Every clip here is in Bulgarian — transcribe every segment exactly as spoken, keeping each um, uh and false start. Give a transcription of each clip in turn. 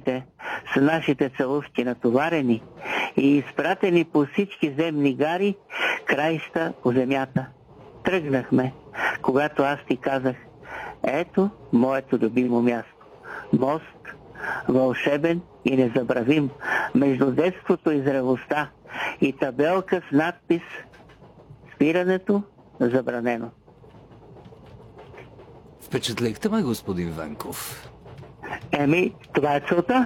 ангелите с нашите целувки натоварени и изпратени по всички земни гари, краища по земята. Тръгнахме, когато аз ти казах: ето моето любимо място. Мост, вълшебен и незабравим, между детството и зрелостта, и табелка с надпис: спирането забранено. Впечатлихте ме, господин Венков. Еми, това е целта.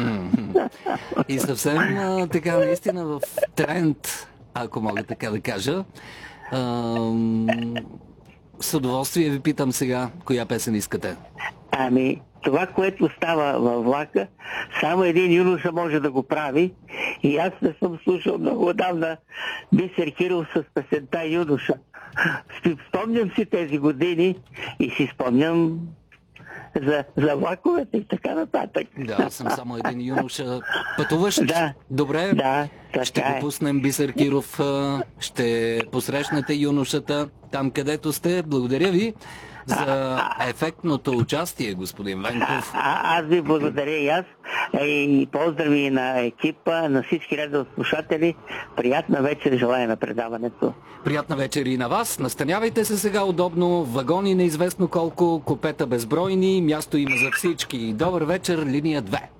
И съвсем а, така, наистина в тренд, ако мога така да кажа. Ам... С удоволствие ви питам сега, коя песен искате? Ами, това, което става във влака, само един юноша може да го прави. И аз не съм слушал много отдавна Бисер Киров с песента "Юноша". Спомням си тези години и си спомням за, за влаковете и така нататък. Да, аз съм само един юноша пътуващ. Да. Добре, да, ще е. го пуснем, Бисер Киров. Ще посрещнете юношата там, където сте. Благодаря ви за ефектното участие, господин Венков. А, аз ви благодаря и аз. И поздрави на екипа, на всички радиослушатели. Приятна вечер желая на предаването. Приятна вечер и на вас. Настанявайте се сега удобно. Вагони неизвестно колко, купета безбройни, място има за всички. Добър вечер, линия две.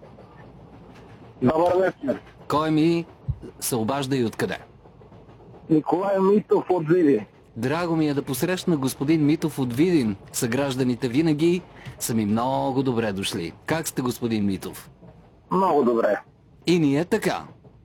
Добър вечер. Кой ми се обажда и откъде? Николай Митов от Видин. Драго ми е да посрещна господин Митов от Видин. Съгражданите винаги са ми много добре дошли. Как сте, господин Митов? Много добре. И ние така.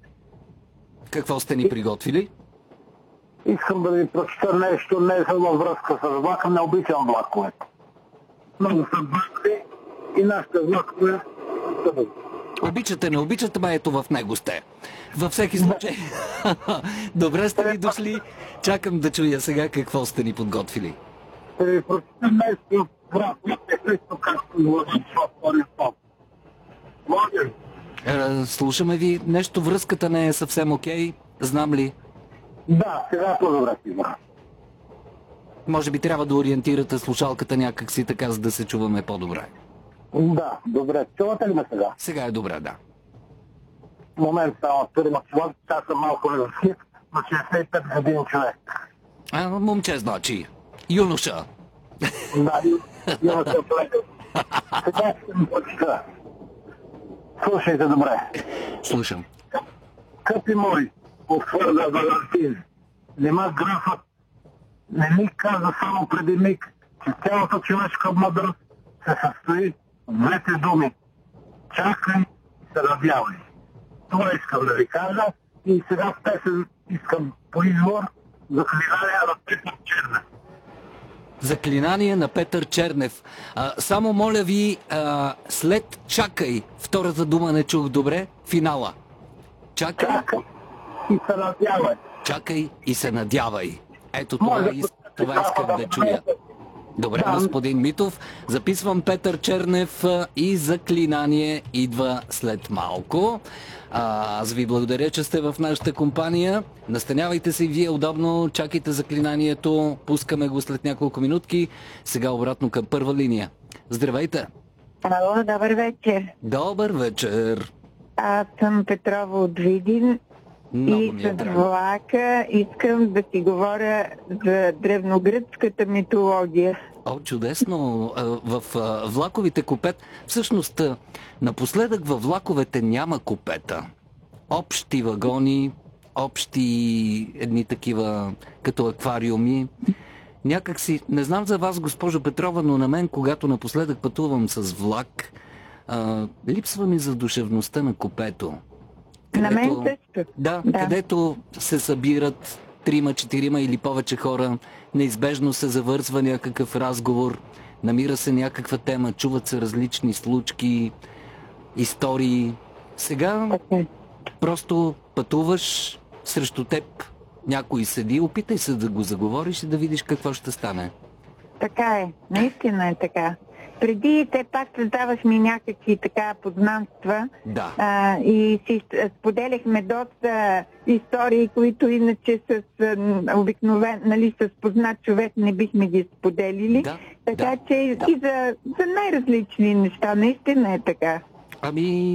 Какво сте ни приготвили? Искам да ви прочета нещо, не е във връзка с влака, не обичам влаковете. Много са влакове и нашите влакове са добри. Обичате, не обичате, ма ето в него сте. Във всеки случай. Добре сте ви дошли. Чакам да чуя сега какво сте ни подготвили. Ще ви прочета нещо, влаковете, също както влади втория поп. Може ли? Е, слушаме ви. Нещо, връзката не е съвсем окей. Знам ли? Да, сега по-добре си знам. Може би трябва да ориентирате слушалката някакси така, за да се чуваме по-добре. Да, добре. Чувате ли ме сега? Сега е добре, да. В момент само първо човек, аз съм малко разхит, на шейсет и пет години човек. А, момче, значи. Юноша. Да, има се оплека. Сега ще ми почета. Слушайте добре. Слушам. Скъпи мой, отвърда Валентин, нема графът не ми каза само преди миг, че цялата човешка мъдрост се състои в двете думи. Чакай и се надявай. Това искам да ви кажа и сега в песен искам по извор заклинание на Петър Чернев. Заклинание на Петър Чернев. А, само моля ви, а, след чакай, втората дума не чух добре, финала. Чакай, Чакай и се надявай. чакай и се надявай. Ето това, из... това искам да чуя. Добре, Да. господин Митов, записвам Петър Чернев а, и заклинание идва след малко. А, аз ви благодаря, че сте в нашата компания. Настанявайте се и вие удобно, чакайте заклинанието, пускаме го след няколко минутки. Сега обратно към първа линия. Здравейте! Ало, добър вечер. Добър вечер! Аз съм Петрова от Видин Много и ми е с драго. влака искам да си говоря за древногръцката митология. О, чудесно! А, В а, влаковите купет, всъщност а, напоследък във влаковете няма купета. Общи вагони, общи едни такива като аквариуми. Някак си, не знам за вас, госпожо Петрова, но на мен, когато напоследък пътувам с влак, а, липсва ми задушевността на купето. На мен Където- също. Да, Да. където се събират трима, четирима или повече хора, неизбежно се завързва някакъв разговор, намира се някаква тема, чуват се различни случки, истории. Сега Така. просто пътуваш, срещу теб някой седи, опитай се да го заговориш и да видиш какво ще стане. Така е, наистина е така. Преди те пак създавахме някакви така познанства Да. а, и си споделяхме доста истории, които иначе с а, обикновен, нали, с познат човек не бихме ги споделили. Да, така да, че да. и за, за най-различни неща, наистина е така. Ами,